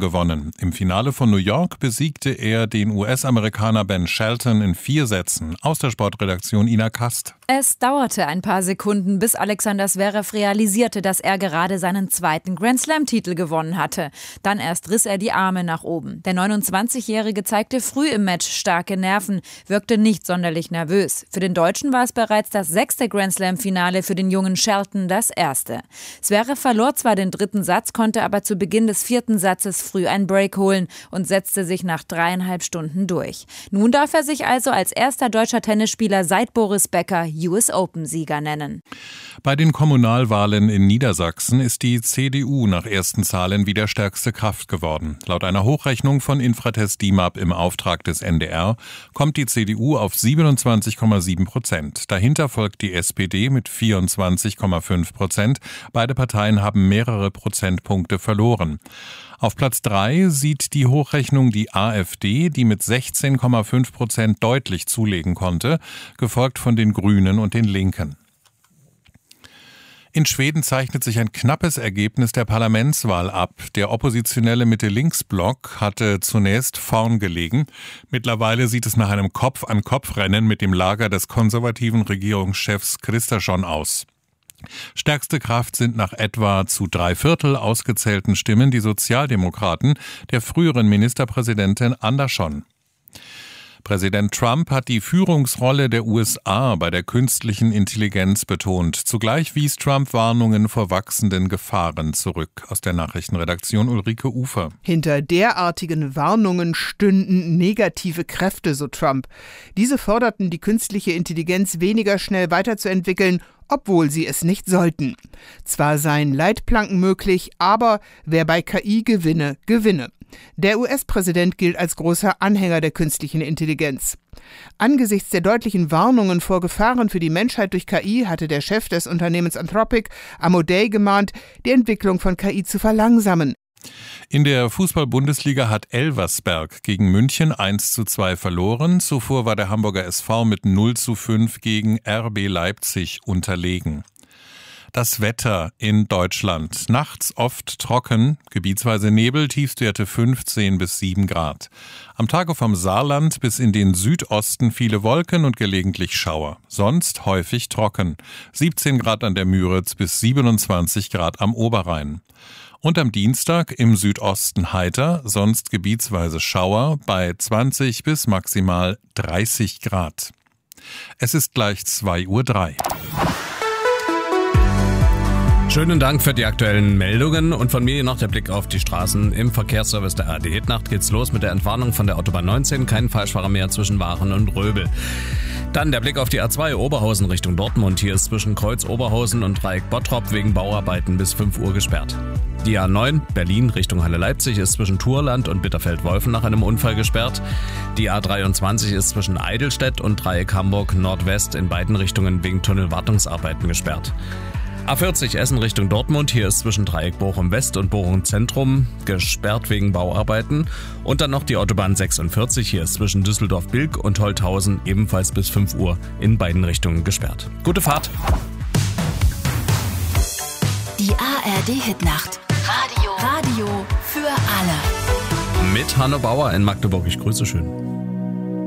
gewonnen. Im Finale von New York besiegte er den US-Amerikaner Ben Shelton in 4 Sätzen. Aus der Sportredaktion Ina Kast. Es dauerte ein paar Sekunden, bis Alexander Zverev realisierte, dass er gerade seinen 2. Grand-Slam-Titel gewonnen hatte. Dann erst riss er die Arme nach oben. Der 29-Jährige zeigte früh im Match starke Nerven, wirkte nicht sonderlich nervös. Für den Deutschen war es bereits das 6. Grand-Slam-Finale, für den jungen Shelton das 1. Zverev verlor zwar den 3. Satz, konnte aber zu Beginn des 4. Satzes früh einen Break holen und setzte sich nach 3,5 Stunden durch. Nun darf er sich also als erster deutscher Tennisspieler seit Boris Becker US Open-Sieger nennen. Bei den Kommunalwahlen in Niedersachsen ist die CDU nach ersten Zahlen wieder stärkste Kraft geworden. Laut einer Hochrechnung von Infratest DIMAP im Auftrag des NDR kommt die CDU auf 27,7%. Dahinter folgt die SPD mit 24,5%. Beide Parteien haben mehrere Prozentpunkte verloren. Auf Platz 3 sieht die Hochrechnung die AfD, die mit 16,5% deutlich zulegen konnte, gefolgt von den Grünen und den Linken. In Schweden zeichnet sich ein knappes Ergebnis der Parlamentswahl ab. Der oppositionelle Mitte-Links-Block hatte zunächst vorn gelegen. Mittlerweile sieht es nach einem Kopf-an-Kopf-Rennen mit dem Lager des konservativen Regierungschefs Kristersson aus. Stärkste Kraft sind nach etwa zu 3/4 ausgezählten Stimmen die Sozialdemokraten der früheren Ministerpräsidentin Andersson. Präsident Trump hat die Führungsrolle der USA bei der künstlichen Intelligenz betont. Zugleich wies Trump Warnungen vor wachsenden Gefahren zurück. Aus der Nachrichtenredaktion Ulrike Ufer. Hinter derartigen Warnungen stünden negative Kräfte, so Trump. Diese forderten, die künstliche Intelligenz weniger schnell weiterzuentwickeln, obwohl sie es nicht sollten. Zwar seien Leitplanken möglich, aber wer bei KI gewinne, gewinne. Der US-Präsident gilt als großer Anhänger der künstlichen Intelligenz. Angesichts der deutlichen Warnungen vor Gefahren für die Menschheit durch KI hatte der Chef des Unternehmens Anthropic, Amodei, gemahnt, die Entwicklung von KI zu verlangsamen. In der Fußball-Bundesliga hat Elversberg gegen München 1:2 verloren. Zuvor war der Hamburger SV mit 0:5 gegen RB Leipzig unterlegen. Das Wetter in Deutschland. Nachts oft trocken, gebietsweise Nebel, Tiefstwerte 15 bis 7 Grad. Am Tage vom Saarland bis in den Südosten viele Wolken und gelegentlich Schauer. Sonst häufig trocken. 17 Grad an der Müritz bis 27 Grad am Oberrhein. Und am Dienstag im Südosten heiter, sonst gebietsweise Schauer bei 20 bis maximal 30 Grad. Es ist gleich 2:03 Uhr. Schönen Dank für die aktuellen Meldungen und von mir noch der Blick auf die Straßen. Im Verkehrsservice der ARD Hitnacht geht's los mit der Entwarnung von der Autobahn 19, kein Falschfahrer mehr zwischen Waren und Röbel. Dann der Blick auf die A2 Oberhausen Richtung Dortmund. Hier ist zwischen Kreuz Oberhausen und Dreieck Bottrop wegen Bauarbeiten bis 5 Uhr gesperrt. Die A9 Berlin Richtung Halle Leipzig ist zwischen Thurland und Bitterfeld-Wolfen nach einem Unfall gesperrt. Die A23 ist zwischen Eidelstedt und Dreieck Hamburg Nordwest in beiden Richtungen wegen Tunnelwartungsarbeiten gesperrt. A40 Essen Richtung Dortmund, hier ist zwischen Dreieck Bochum West und Bochum Zentrum gesperrt wegen Bauarbeiten. Und dann noch die Autobahn 46, hier ist zwischen Düsseldorf-Bilk und Holthausen ebenfalls bis 5 Uhr in beiden Richtungen gesperrt. Gute Fahrt! Die ARD Hitnacht. Radio für alle. Mit Hanno Bauer in Magdeburg. Ich grüße schön.